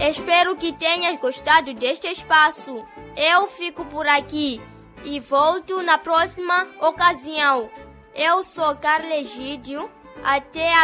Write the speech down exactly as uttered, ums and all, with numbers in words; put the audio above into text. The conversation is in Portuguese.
Espero que tenhas gostado deste espaço. Eu fico por aqui e volto na próxima ocasião. Eu sou Carla Egídio. Até a